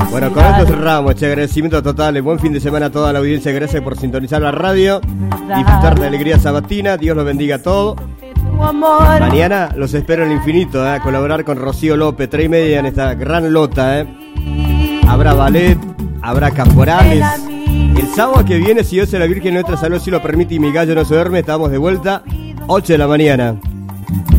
Bueno, con esto cerramos, agradecimiento total, buen fin de semana a toda la audiencia, gracias por sintonizar la radio, disfrutar de alegría sabatina, Dios los bendiga a todos. Mañana los espero en el infinito, a colaborar con Rocío López, 3:30 en esta gran lota. Habrá ballet, habrá caporales. El sábado que viene, si Dios es la Virgen Nuestra Salud, si lo permite y mi gallo no se duerme, estamos de vuelta, 8 de la mañana.